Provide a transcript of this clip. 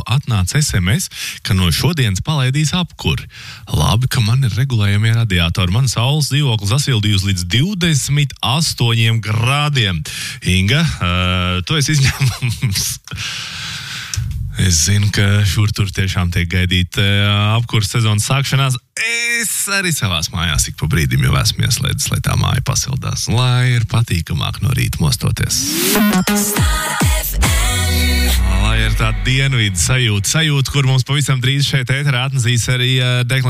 tikko atnāca SMS, ka no šodienas palaidīs apkuri. Labi, ka man ir regulējumie radiatori. Man saules dzīvoklis sasildījusi līdz 28 grādiem. Inga, tu esi izņēmums. Es zinu, ka šur tur tiešām tiek gaidīta apkurs sezonas sākšanās. Es arī savās mājās ik pa brīdim jau esmu ieslēdzis, lai tā māja pasildās. Lai ir patīkamāk no rīta mostoties. Lai ir tā dienvidu sajūta, kur mums pavisam drīz šeit ēterā atnesīs arī